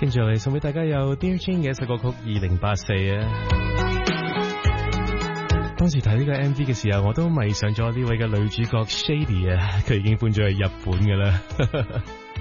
跟住嚟送俾大家有 Dear Jane 嘅一首歌曲2084啊。當時睇呢個 MV 嘅時候，我都迷上咗呢位嘅女主角 Shady 啊，佢已經搬咗去日本㗎啦。